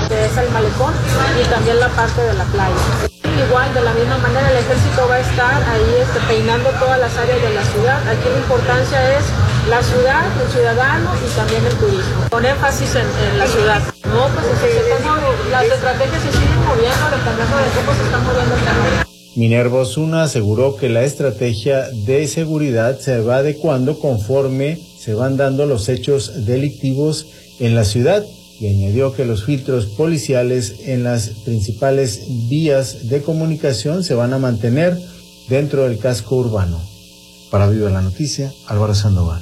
que es el malecón y también la parte de la playa. Igual, de la misma manera, el ejército va a estar ahí peinando todas las áreas de la ciudad. Aquí la importancia es la ciudad, el ciudadano y también el turismo, con énfasis en la ciudad. No, pues las estrategias se siguen moviendo, dependiendo de cómo se está moviendo el terreno. Minerva Osuna aseguró que la estrategia de seguridad se va adecuando conforme se van dando los hechos delictivos en la ciudad y añadió que los filtros policiales en las principales vías de comunicación se van a mantener dentro del casco urbano. Para Viva la Noticia, Álvaro Sandoval.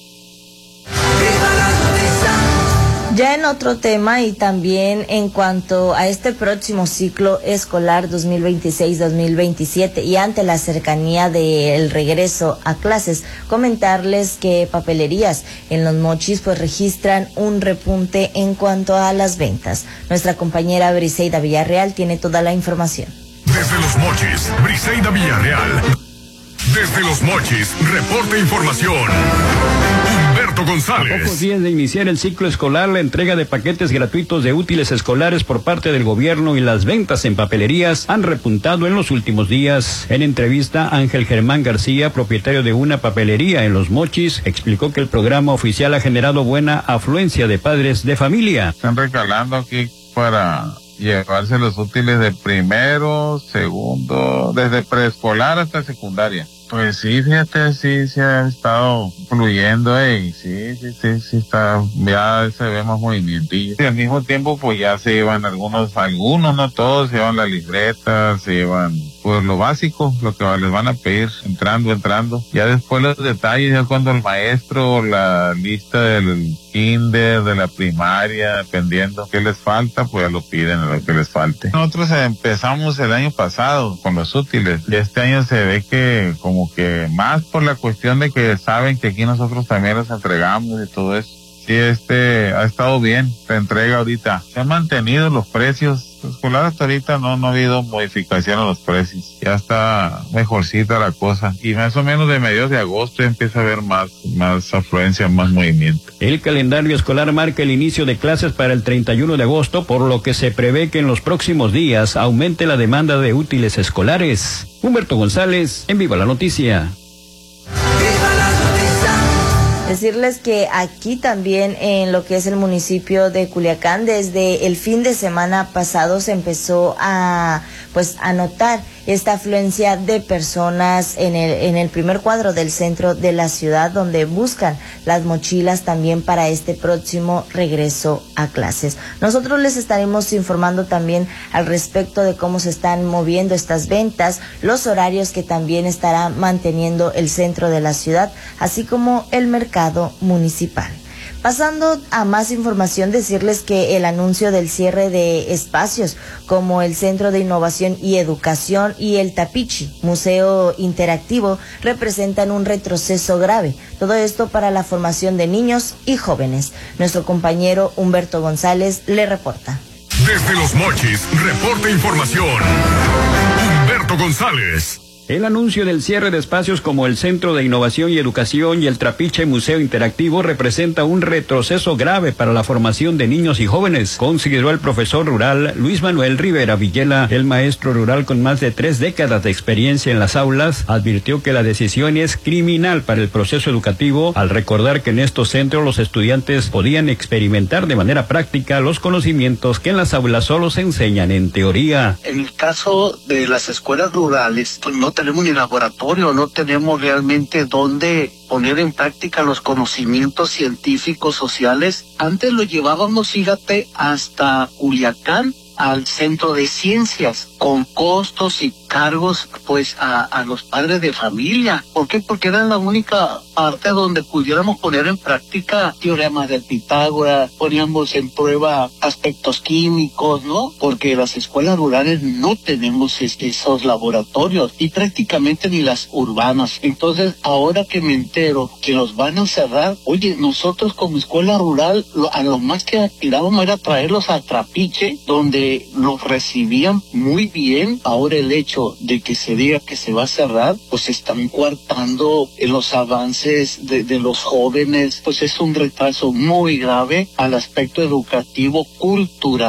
Ya en otro tema y también en cuanto a este próximo ciclo escolar 2026-2027 y ante la cercanía del regreso a clases, comentarles que papelerías en Los Mochis pues registran un repunte en cuanto a las ventas. Nuestra compañera Briseida Villarreal tiene toda la información. Desde Los Mochis, Briseida Villarreal. Desde Los Mochis, reporte información. González. A pocos días de iniciar el ciclo escolar, la entrega de paquetes gratuitos de útiles escolares por parte del gobierno y las ventas en papelerías han repuntado en los últimos días. En entrevista, Ángel Germán García, propietario de una papelería en Los Mochis, explicó que el programa oficial ha generado buena afluencia de padres de familia. Están recalando aquí para llevarse los útiles de primero, segundo, desde preescolar hasta secundaria. Pues sí, fíjate, sí se ha estado fluyendo, sí está, ya se ve más movimientillo. Y al mismo tiempo, pues ya se llevan algunos, no todos, se llevan las libretas, se llevan, pues lo básico, lo que les van a pedir, entrando. Ya después los detalles, ya cuando el maestro, la lista del kinder, de la primaria, dependiendo qué les falta, pues ya lo piden, lo que les falte. Nosotros empezamos el año pasado con los útiles, y este año se ve que como que más por la cuestión de que saben que aquí nosotros también los entregamos y todo eso. Sí, ha estado bien la entrega ahorita. Se han mantenido los precios escolar hasta ahorita, no ha habido modificación a los precios. Ya está mejorcita la cosa. Y más o menos de mediados de agosto empieza a haber más afluencia, más movimiento. El calendario escolar marca el inicio de clases para el 31 de agosto, por lo que se prevé que en los próximos días aumente la demanda de útiles escolares. Humberto González, en Viva la Noticia. Decirles que aquí también en lo que es el municipio de Culiacán, desde el fin de semana pasado se empezó a notar esta afluencia de personas en el primer cuadro del centro de la ciudad, donde buscan las mochilas también para este próximo regreso a clases. Nosotros les estaremos informando también al respecto de cómo se están moviendo estas ventas, los horarios que también estará manteniendo el centro de la ciudad, así como el mercado municipal. Pasando a más información, decirles que el anuncio del cierre de espacios como el Centro de Innovación y Educación y el Tapichi, Museo Interactivo, representan un retroceso grave. Todo esto para la formación de niños y jóvenes. Nuestro compañero Humberto González le reporta. Desde Los Mochis, reporte información. Humberto González. El anuncio del cierre de espacios como el Centro de Innovación y Educación y el Trapiche Museo Interactivo representa un retroceso grave para la formación de niños y jóvenes, consideró el profesor rural Luis Manuel Rivera Villela. El maestro rural con más de 3 décadas de experiencia en las aulas advirtió que la decisión es criminal para el proceso educativo, al recordar que en estos centros los estudiantes podían experimentar de manera práctica los conocimientos que en las aulas solo se enseñan en teoría. En el caso de las escuelas rurales, pues no tenemos ni laboratorio, no tenemos realmente dónde poner en práctica los conocimientos científicos sociales. Antes lo llevábamos, fíjate, hasta Culiacán, al centro de ciencias, con costos y cargos pues a los padres de familia. ¿Por qué? Porque era la única parte donde pudiéramos poner en práctica teoremas de Pitágoras, poníamos en prueba aspectos químicos, ¿no? Porque las escuelas rurales no tenemos esos laboratorios y prácticamente ni las urbanas. Entonces, ahora que me entero que los van a cerrar, oye, nosotros como escuela rural, a lo más que aspirábamos era traerlos a Trapiche, donde los recibían muy bien. Ahora el hecho de que se diga que se va a cerrar, pues están coartando en los avances de los jóvenes, pues es un retraso muy grave al aspecto educativo, cultural.